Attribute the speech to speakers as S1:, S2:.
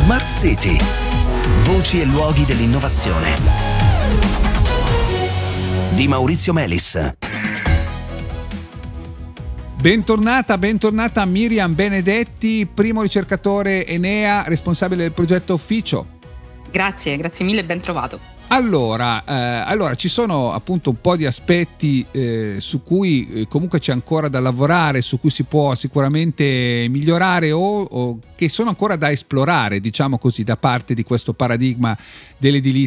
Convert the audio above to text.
S1: Smart City. Voci e luoghi dell'innovazione. Di Maurizio Melis.
S2: Bentornata Miriam Benedetti, primo ricercatore Enea, responsabile del progetto Ufficio.
S3: Grazie mille e ben trovato.
S2: Allora, ci sono appunto un po' di aspetti su cui comunque c'è ancora da lavorare, su cui si può sicuramente migliorare o che sono ancora da esplorare, diciamo così, da parte di questo paradigma dell'edilizia